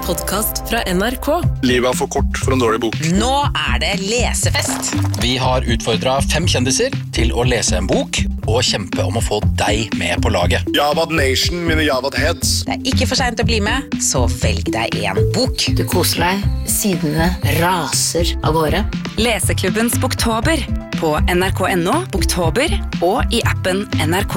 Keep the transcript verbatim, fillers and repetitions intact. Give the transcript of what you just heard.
podcast fra N R K. Livet er for kort for en dårlig bok. Nå er det lesefest. Vi har utfordret fem kjendiser til å lese en bok og kjempe om å få deg med på laget. Javad Nation, mine Javad Heads. Det er ikke for sent å bli med, så velg deg en bok. Du koser deg, sidene raser av gårde. Leseklubbens Boktober på N R K punktum no, Boktober og i appen N R K